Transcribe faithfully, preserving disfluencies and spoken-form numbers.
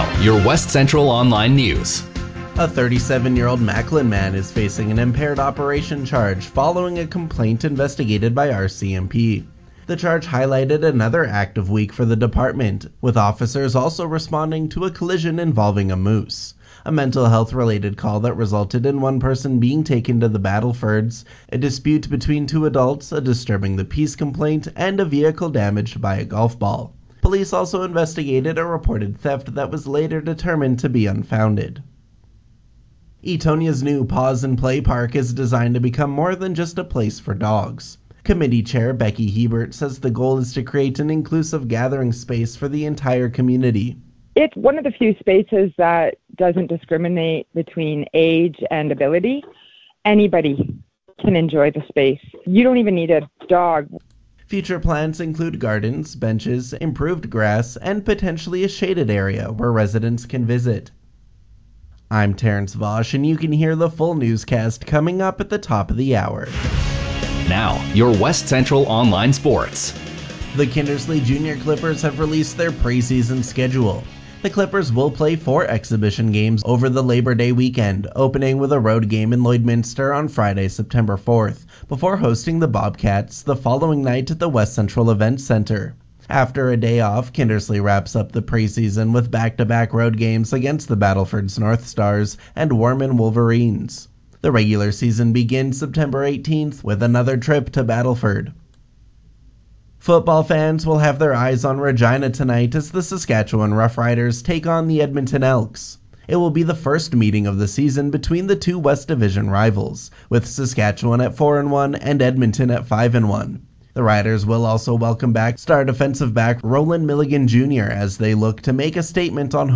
Now, your West Central Online News. A thirty-seven-year-old Macklin man is facing an impaired operation charge following a complaint investigated by R C M P. The charge highlighted another active week for the department, with officers also responding to a collision involving a moose, a mental health-related call that resulted in one person being taken to the Battlefords, a dispute between two adults, a disturbing the peace complaint, and a vehicle damaged by a golf ball. Police also investigated a reported theft that was later determined to be unfounded. Etonia's new Pause and Play Park is designed to become more than just a place for dogs. Committee Chair Becky Hebert says the goal is to create an inclusive gathering space for the entire community. It's one of the few spaces that doesn't discriminate between age and ability. Anybody can enjoy the space. You don't even need a dog. Future plans include gardens, benches, improved grass, and potentially a shaded area where residents can visit. I'm Terrence Vosch, and you can hear the full newscast coming up at the top of the hour. Now, your West Central Online Sports. The Kindersley Junior Clippers have released their preseason schedule. The Clippers will play four exhibition games over the Labor Day weekend, opening with a road game in Lloydminster on Friday, September fourth, before hosting the Bobcats the following night at the West Central Event Center. After a day off, Kindersley wraps up the preseason with back-to-back road games against the Battlefords North Stars and Warman Wolverines. The regular season begins September eighteenth with another trip to Battleford. Football fans will have their eyes on Regina tonight as the Saskatchewan Roughriders take on the Edmonton Elks. It will be the first meeting of the season between the two West Division rivals, with Saskatchewan at four and one and Edmonton at five and one. The Riders will also welcome back star defensive back Roland Milligan Junior as they look to make a statement on